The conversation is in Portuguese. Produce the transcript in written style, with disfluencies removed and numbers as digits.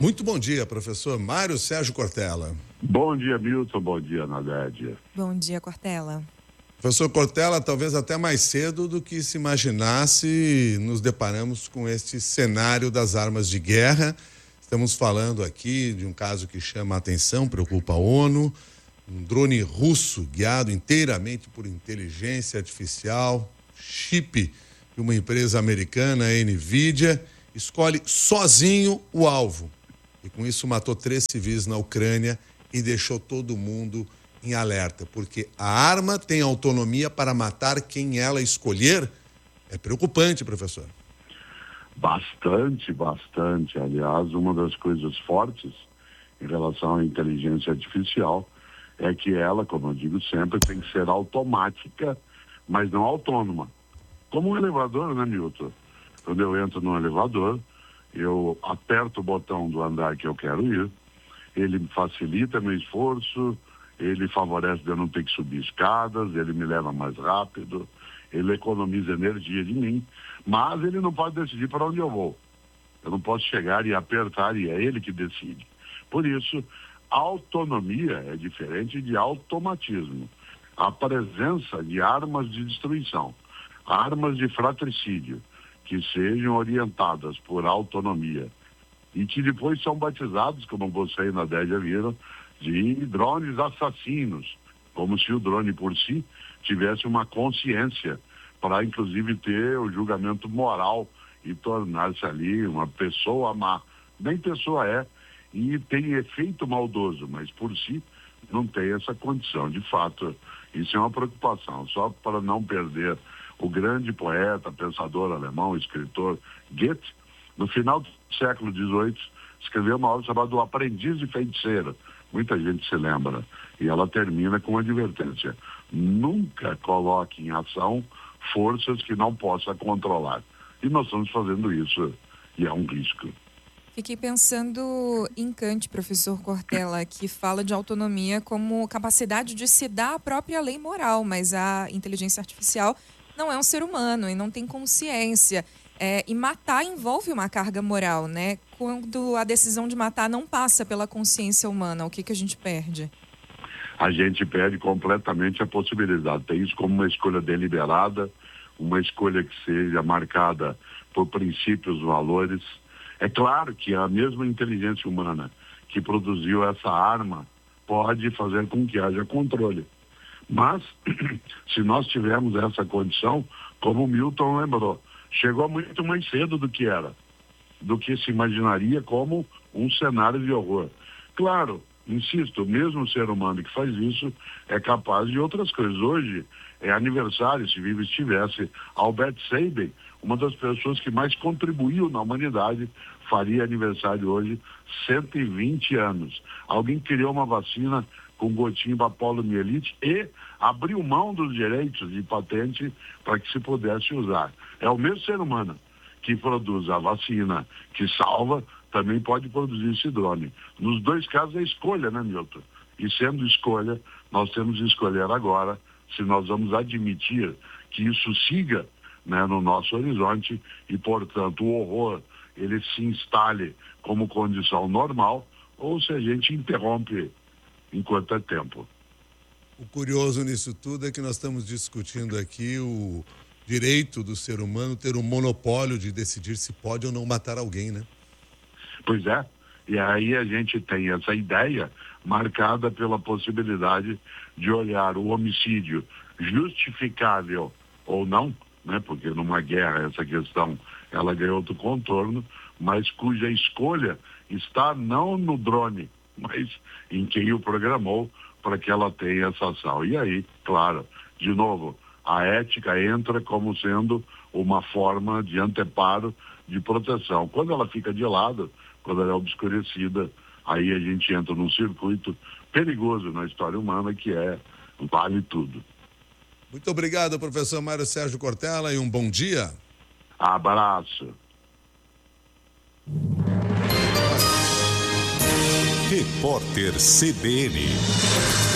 Muito bom dia, professor Mário Sérgio Cortella. Bom dia, Milton. Bom dia, Nadédia. Bom dia, Cortella. Professor Cortella, talvez até mais cedo do que se imaginasse, nos deparamos com este cenário das armas de guerra. Estamos falando aqui de um caso que chama a atenção, preocupa a ONU, um drone russo guiado inteiramente por inteligência artificial, chip de uma empresa americana, a NVIDIA, escolhe sozinho o alvo. E com isso matou 3 civis na Ucrânia e deixou todo mundo em alerta, porque a arma tem autonomia para matar quem ela escolher. É preocupante, professor. Bastante. Aliás, uma das coisas fortes em relação à inteligência artificial é que ela, como eu digo sempre, tem que ser automática, mas não autônoma. Como um elevador, né, Milton? Quando eu entro no elevador, eu aperto o botão do andar que eu quero ir, ele facilita meu esforço, ele favorece de eu não ter que subir escadas, ele me leva mais rápido, ele economiza energia de mim, mas ele não pode decidir para onde eu vou. Eu não posso chegar e apertar, e é ele que decide. Por isso, autonomia é diferente de automatismo. A presença de armas de destruição, armas de fratricídio, que sejam orientadas por autonomia e que depois são batizados, como você e Nadédia viram, de drones assassinos, como se o drone por si tivesse uma consciência para inclusive ter o julgamento moral e tornar-se ali uma pessoa má. Nem pessoa é, e tem efeito maldoso, mas por si não tem essa condição. De fato, isso é uma preocupação. Só para não perder o grande poeta, pensador alemão, escritor Goethe, no final do século XVIII, escreveu uma obra chamada O Aprendiz de Feiticeira. Muita gente se lembra. E ela termina com uma advertência: nunca coloque em ação forças que não possa controlar. E nós estamos fazendo isso, e é um risco. Fiquei pensando em Kant, professor Cortella, que fala de autonomia como capacidade de se dar a própria lei moral, mas a inteligência artificial não é um ser humano e não tem consciência. E matar envolve uma carga moral, né? Quando a decisão de matar não passa pela consciência humana, o que a gente perde? A gente perde completamente a possibilidade. Tem isso como uma escolha deliberada, uma escolha que seja marcada por princípios, valores. É claro que a mesma inteligência humana que produziu essa arma pode fazer com que haja controle. Mas, se nós tivermos essa condição, como o Milton lembrou, chegou muito mais cedo do que se imaginaria como um cenário de horror. Claro, insisto, o mesmo ser humano que faz isso é capaz de outras coisas. Hoje é aniversário, se vivo estivesse, Albert Sabin, uma das pessoas que mais contribuiu na humanidade, faria aniversário hoje, 120 anos. Alguém criou uma vacina com gotinho para poliomielite e abriu mão dos direitos de patente para que se pudesse usar. É o mesmo ser humano que produz a vacina que salva, também pode produzir esse drone. Nos dois casos é escolha, né, Milton? E sendo escolha, nós temos que escolher agora se nós vamos admitir que isso siga, né, no nosso horizonte e, portanto, o horror ele se instale como condição normal, ou se a gente interrompe enquanto é tempo. O curioso nisso tudo é que nós estamos discutindo aqui o direito do ser humano ter o monopólio de decidir se pode ou não matar alguém, né? Pois é, e aí a gente tem essa ideia marcada pela possibilidade de olhar o homicídio justificável ou não, né? Porque numa guerra essa questão ela ganhou outro contorno, mas cuja escolha está não no drone, mas em quem o programou para que ela tenha essa ação. E aí, claro, de novo, a ética entra como sendo uma forma de anteparo, de proteção. Quando ela fica de lado, quando ela é obscurecida, aí a gente entra num circuito perigoso na história humana que vale tudo. Muito obrigado, professor Mário Sérgio Cortella, e um bom dia. Abraço. Repórter CBN.